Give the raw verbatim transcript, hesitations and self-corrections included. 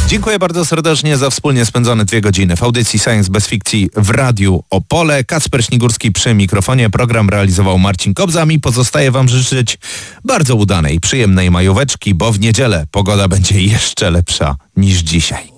Dziękuję bardzo serdecznie za wspólnie spędzone dwie godziny w audycji Science bez fikcji w Radiu Opole. Kacper Śnigurski przy mikrofonie. Program realizował Marcin Kobza. Mi pozostaje wam życzyć bardzo udanej, przyjemnej majóweczki, bo w niedzielę pogoda będzie jeszcze lepsza niż dzisiaj.